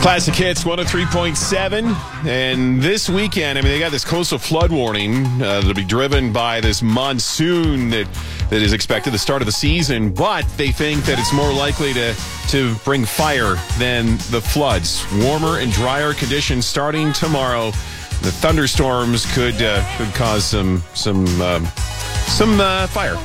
Classic Hits 103.7. And this weekend, they got this coastal flood warning that'll be driven by this monsoon that is expected the start of the season. But they think that it's more likely to bring fire than the floods. Warmer and drier conditions starting tomorrow. The thunderstorms could cause some fire